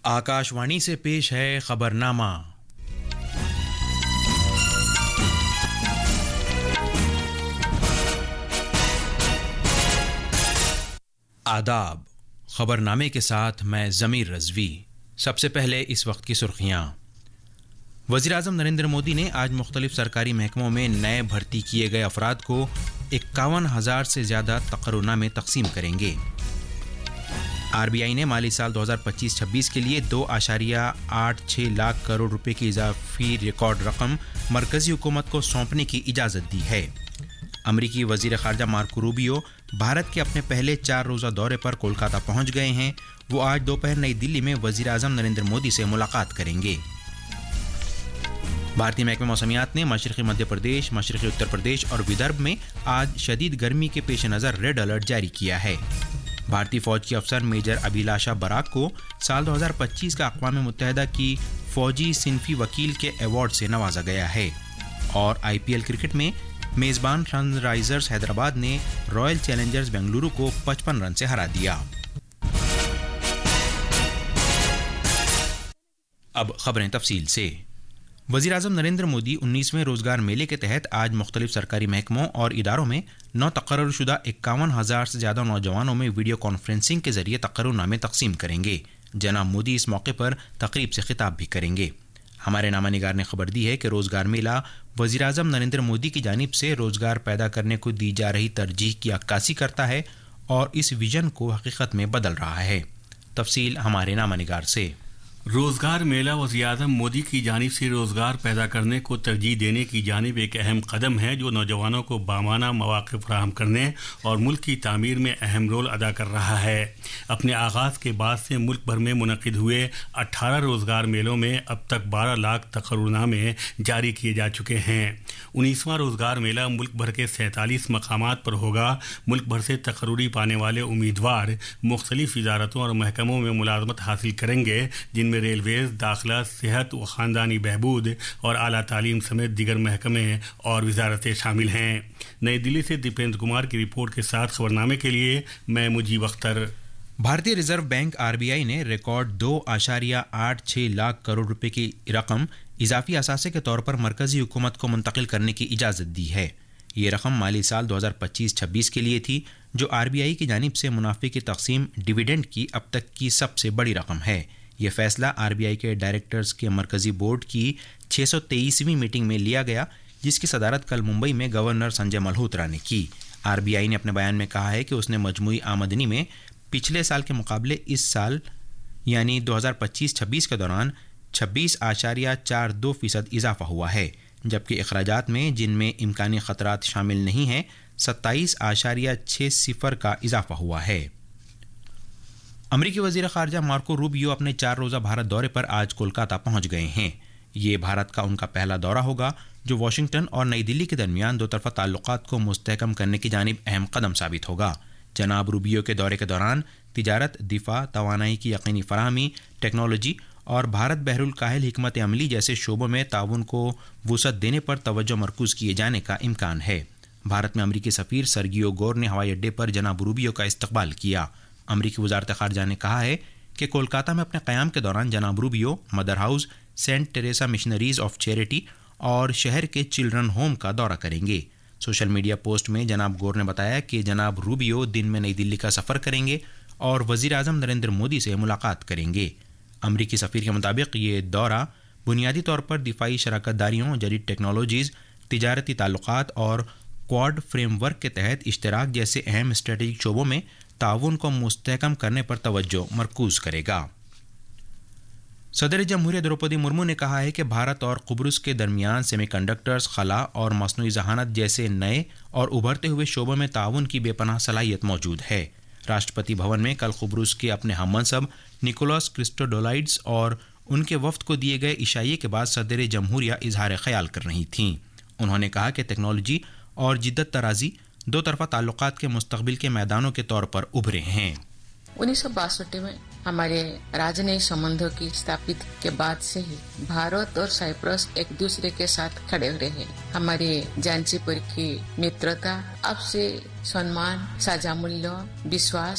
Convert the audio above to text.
आकाशवाणी से पेश है खबरनामा। आदाब। खबरनामे के साथ मैं ज़मीर रज़वी। सबसे पहले इस वक्त की सुर्खियाँ। वज़ीर-ए-आज़म नरेंद्र मोदी ने आज मुख्तलिफ सरकारी महकमों में नए भर्ती किए गए अफराद को 51,000 से ज़्यादा तकर्रुनामे तकसीम करेंगे। आरबीआई ने माली साल 2025-26 के लिए 2.86 लाख करोड़ रुपए की इजाफी रिकॉर्ड रकम मरकजी हुकूमत को सौंपने की इजाज़त दी है। अमरीकी वज़ीर ख़ारजा मार्को रूबियो भारत के अपने पहले 4 रोज़ा दौरे पर कोलकाता पहुंच गए हैं। वो आज दोपहर नई दिल्ली में वज़ीर-ए-आज़म नरेंद्र मोदी से मुलाकात करेंगे। भारतीय महकमे मौसमियात ने मशरक़ी मध्य प्रदेश, मशरक़ी उत्तर प्रदेश और विदर्भ में आज शदीद गर्मी के पेश नज़र रेड अलर्ट जारी किया है। भारतीय फ़ौज की अफसर मेजर अभिलाषा बराक को साल 2025 का अक़वाम मुत्तहिदा की फ़ौजी सिनफ़ी वकील के अवार्ड से नवाजा गया है। और IPL क्रिकेट में मेज़बान सनराइज़र्स हैदराबाद ने रॉयल चैलेंजर्स बेंगलुरु को 55 रन से हरा दिया। अब खबरें तफसील से। वज़ीर-ए-आज़म नरेंद्र मोदी 19वें रोज़गार मेले के तहत आज मुख्तलिफ सरकारी महकमों और इदारों में 9 तकर्रुरशुदा 51,000 से ज़्यादा नौजवानों में वीडियो कॉन्फ्रेंसिंग के ज़रिए तकर्रुनामे तकसीम करेंगे। जनाब मोदी इस मौके पर तकरीब से खिताब भी करेंगे। हमारे नामानिगार ने खबर दी है कि रोज़गार मेला वज़ीर-ए-आज़म नरेंद्र मोदी की जानिब से रोज़गार पैदा करने को दी जा रही तरजीह की अक्कासी करता है और इस विजन को हकीकत में बदल रहा है। तफसील हमारे नामानिगार से। रोज़गार मेला वज़ीर-ए-आज़म मोदी की जानिब से रोज़गार पैदा करने को तरजीह देने की जानिब एक अहम कदम है जो नौजवानों को बामाना मौक़े फराहम करने और मुल्क की तामीर में अहम रोल अदा कर रहा है। अपने आगाज़ के बाद से मुल्क भर में मुनक़िद हुए 18 रोज़गार मेलों में अब तक 12 लाख तकर्रुनामे जारी किए जा चुके हैं। 19वां रोज़गार मेला मुल्क भर के 47 मकामात पर होगा। मुल्क भर से तकर्रुरी पाने वाले उम्मीदवार मुख्तलिफ वज़ारतों और महकमों में मुलाज़मत हासिल करेंगे, जिनमें रेलवेज, दाखिला, सेहत व ख़ानदानी बहबूद और आला तालीम समेत दीगर महकमे और वज़ारतें शामिल हैं। नई दिल्ली से दीपेंद्र कुमार की रिपोर्ट के साथ खबरनामे के लिए मैं मुजीब अख्तर। भारतीय रिजर्व बैंक RBI ने रिकॉर्ड 2.86 लाख करोड़ रुपए की रकम इजाफी असासे के तौर पर मरकजी हुकूमत को मुंतकिल करने की इजाज़त दी है। ये रकम माली साल 2025-26 के लिए थी, जो RBI की जानिब से मुनाफे की तकसीम डिविडेंड की अब तक की सबसे बड़ी रकम है। यह फैसला RBI के डायरेक्टर्स के मरकजी बोर्ड की 623वीं मीटिंग में लिया गया, जिसकी सदारत कल मुंबई में गवर्नर संजय मल्होत्रा ने की। RBI ने अपने बयान में कहा है कि उसने मजमूई आमदनी में पिछले साल के मुकाबले इस साल यानी 2025-26 के दौरान 26.42% इजाफा हुआ है, जबकि अखराजात में, जिनमें इम्कानी ख़तरात शामिल नहीं हैं, 27.60 का इजाफा हुआ है। अमरीकी वज़ीर ख़ारजा मार्को रूबियो अपने 4 रोज़ा भारत दौरे पर आज कोलकाता पहुंच गए हैं। ये भारत का उनका पहला दौरा होगा जो वाशिंगटन और नई दिल्ली के दरमियान दो तरफ़ा ताल्लुक़ात को मुस्तहकम करने की जानिब अहम कदम साबित होगा। जनाब रूबियो के दौरे के दौरान तिजारत, दिफा, तवानाई की यकीनी फ़राहमी, टेक्नोलॉजी और भारत बहरुल काहिल हिकमत अमली जैसे शोबों में ताउन को वुसअत देने पर तवज्जो मरकूज़ किए जाने का इम्कान है। भारत में अमरीकी सफ़ीर सर्गियो गोर ने हवाई अड्डे पर जनाब रूबियो का इस्तकबाल किया। अमरीकी वज़ारत ख़ारजा ने कहा है कि कोलकाता में अपने क़याम के दौरान जनाब Rubio mother house, Saint Teresa missionaries of charity और शहर के चिल्ड्रन होम का दौरा करेंगे। सोशल मीडिया पोस्ट में जनाब गोर ने बताया कि जनाब रूबियो दिन में नई दिल्ली का सफ़र करेंगे और वज़ीर-ए-आज़म नरेंद्र मोदी से मुलाकात करेंगे। अमरीकी सफ़ीर के मुताबिक ये दौरा बुनियादी तौर पर दिफाई शराकत दारियों, जदीद टेक्नोलॉजीज़, तिजारती ताल्लुक़ात और क्वाड फ्रेमवर्क के तहत इश्तराक जैसे अहम स्ट्रेटेजिक शोबों में ताउन को मुस्तहकम करने पर तवज्जो मरकूज़ करेगा। सदर जमहूरियत द्रौपदी मुर्मू ने कहा है कि भारत और कुब्रुस के दरमियान सेमीकंडक्टर्स, खला और मसनूई जहानत जैसे नए और उभरते हुए शोबों में ताउन की बेपनाह सलाहियत मौजूद है। राष्ट्रपति भवन में कल कुब्रुस के अपने हममनसब निकोलस क्रिस्टोडोलाइड्स और उनके वफ्द को दिए गए इशारे के बाद सदर जमहूरिया इजहार ख्याल कर रही थीं। उन्होंने कहा कि टेक्नोलॉजी और जिद्दत तराजी दो तरफ़ा ताल्लुक़ात के मुस्तक़बिल के मैदानों के तौर पर उभरे हैं। 1962 में हमारे राजनयिक संबंधों की स्थापित के बाद से ही भारत और साइप्रस एक दूसरे के साथ खड़े रहे। हमारे जांचीपुर की मित्रता अब से सम्मान, साझा मूल्य, विश्वास